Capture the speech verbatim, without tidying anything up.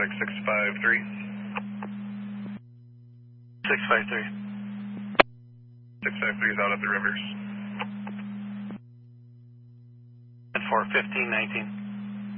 Suspect six five three. six five three. six five three is out at the rivers. And for fifteen nineteen.